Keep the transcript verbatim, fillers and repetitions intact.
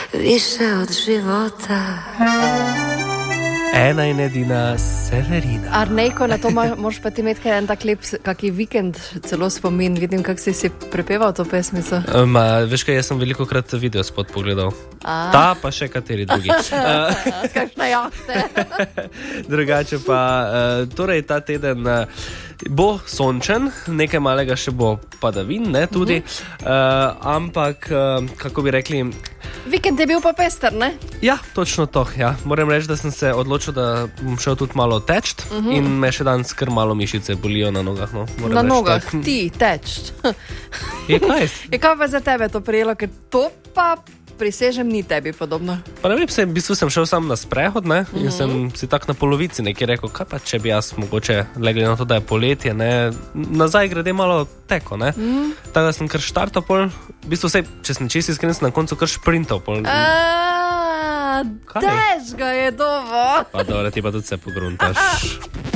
više od života. Ena in edina Severina. Arnejko, na to moraš pa ti imeti kaj en tak lep, kaki vikend celo spomin. Vidim, kak si si prepeval to pesmico. Ma, veš kaj, jaz sem veliko krat video spot pogledal. A. Ta pa še kateri drugi. Skakšna jahte. Drugače pa, torej ta teden bo sončen, nekaj malega še bo padavin, ne, tudi. Uh-huh. Uh, ampak, kako bi rekli... Vikend je bil pa pester, ne? Ja, točno to, ja. Moram reči, da sem se odločil, da bom šel tudi malo tečt uh-huh. in me še danes kar malo mišice bolijo na nogah. No. Na reči, nogah, tak... ti tečt. Je kaj? Je kaj pa za tebe to prijelo, ker to pa prisežem ni tebi podobno. Pa ne vem, v bistvu sem šel sam na sprehod, ne, in mm-hmm. sem si tak na polovici nekaj rekel, kaj pa če bi jaz mogoče, glede na to, da je poletje, ne, nazaj grede malo teko, ne. Mm. Tako da sem kar štartal pol, v bistvu vse, če sem čisto iskren, sem na koncu kar šprintal pol. Aaaa, težko je dovo. Pa dobro, ti pa tudi se pogruntaš.